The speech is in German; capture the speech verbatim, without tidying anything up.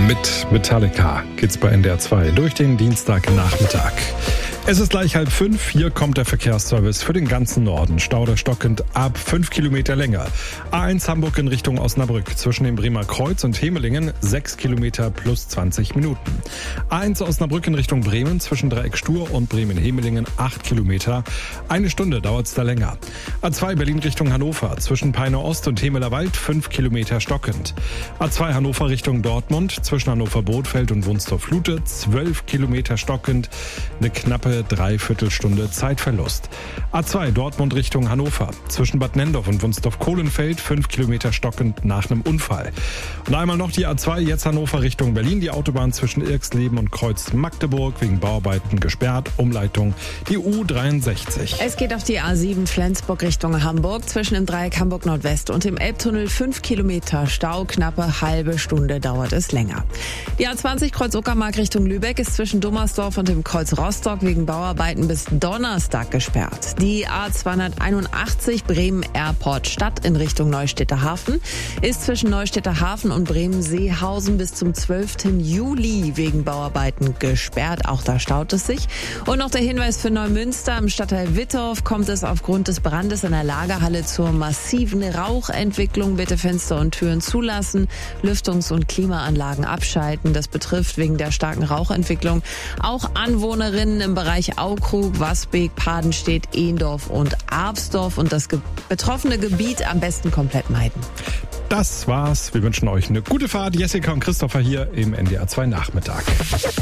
Mit Metallica geht's bei N D R zwei durch den Dienstagnachmittag. Es ist gleich halb fünf, hier kommt der Verkehrsservice für den ganzen Norden. Stau oder stockend ab fünf Kilometer länger. A eins Hamburg in Richtung Osnabrück zwischen dem Bremer Kreuz und Hemelingen sechs Kilometer plus zwanzig Minuten. A eins Osnabrück in Richtung Bremen zwischen Dreieck Stur und Bremen-Hemelingen acht Kilometer. Eine Stunde dauert's da länger. A zwei Berlin Richtung Hannover zwischen Peine Ost und Hemeler Wald fünf Kilometer stockend. A zwei Hannover Richtung Dortmund zwischen Hannover-Bodfeld und Wunstorf-Lute zwölf Kilometer stockend. Eine knappe Dreiviertelstunde Zeitverlust. A zwei Dortmund Richtung Hannover zwischen Bad Nendorf und Wunstorf-Kohlenfeld fünf Kilometer stockend nach einem Unfall. Und einmal noch die A zwei jetzt Hannover Richtung Berlin. Die Autobahn zwischen Irksleben und Kreuz Magdeburg wegen Bauarbeiten gesperrt. Umleitung die U dreiundsechzig. Es geht auf die A sieben Flensburg Richtung Hamburg zwischen dem Dreieck Hamburg Nordwest und dem Elbtunnel fünf Kilometer Stau. Knappe halbe Stunde dauert es länger. Die A zwanzig Kreuz Uckermark Richtung Lübeck ist zwischen Dummersdorf und dem Kreuz Rostock wegen Bauarbeiten bis Donnerstag gesperrt. Die A zweihunderteinundachtzig Bremen Airport Stadt in Richtung Neustädter Hafen ist zwischen Neustädter Hafen und Bremen-Seehausen bis zum zwölften Juli wegen Bauarbeiten gesperrt. Auch da staut es sich. Und noch der Hinweis für Neumünster. Im Stadtteil Wittorf kommt es aufgrund des Brandes in der Lagerhalle zur massiven Rauchentwicklung. Bitte Fenster und Türen zulassen, Lüftungs- und Klimaanlagen abschalten. Das betrifft wegen der starken Rauchentwicklung auch Anwohnerinnen im Bereich Aukrug, Wasbeek, Padenstedt, Ehndorf und Arpsdorf und das ge- betroffene Gebiet am besten komplett meiden. Das war's. Wir wünschen euch eine gute Fahrt. Jessica und Christopher hier im N D R zwei Nachmittag.